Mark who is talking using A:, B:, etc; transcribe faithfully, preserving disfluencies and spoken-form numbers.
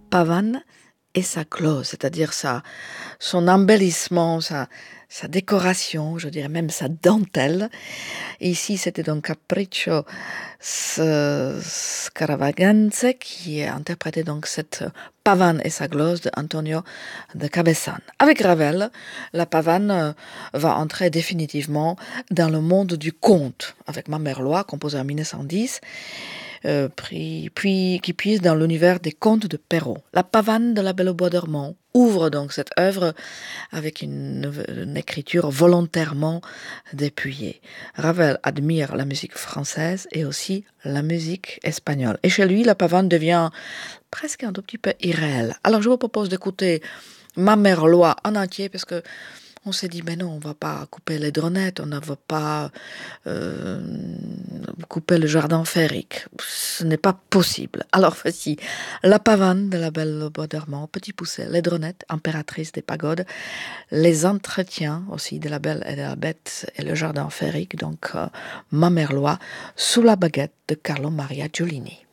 A: pavane et sa close, c'est-à-dire sa, son embellissement, sa, sa décoration, je dirais même sa dentelle. Et ici, c'était donc Capriccio Scaravaganze qui interprétait donc cette pavane et sa glose de Antonio de Cabezan. Avec Ravel, la pavane euh, va entrer définitivement dans le monde du conte, avec Ma mère Loi, composée en mille neuf cent dix, euh, puis, puis qui puise dans l'univers des contes de Perrault. La pavane de la Belle au bois dormant ouvre donc cette œuvre avec une, une écriture volontairement dépouillée. Ravel admire la musique française et aussi la musique espagnole. Et chez lui, la pavane devient presque un tout petit peu irréelle. Alors je vous propose d'écouter Ma mère Loi en entier parce que on s'est dit, mais non, on va pas couper les dronettes, on ne va pas euh, couper le jardin féerique. Ce n'est pas possible. Alors voici la pavane de la Belle au bois dormant, Petit Poucet, les dronettes, impératrice des pagodes, les entretiens aussi de la Belle et de la Bête et le jardin féerique, donc euh, Ma mère Loi, sous la baguette de Carlo Maria Giulini.